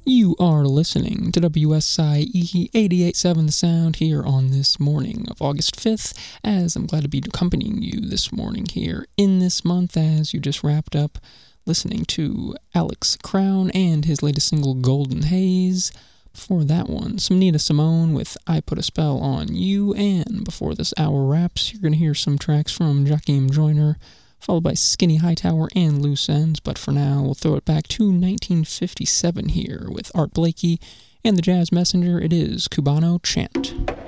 You are listening to WSIE 88.7 The Sound here on this morning of August 5th, as I'm glad to be accompanying you this morning here in this month as you just wrapped up listening to Alex Crown and his latest single, Golden Haze. Before that one, some Nina Simone with I Put a Spell on You, and before this hour wraps, you're going to hear some tracks from Joachim Joyner, followed by Skinny Hightower and Loose Ends, but for now, we'll throw it back to 1957 here with Art Blakey and the Jazz Messenger. It is Cubano Chant.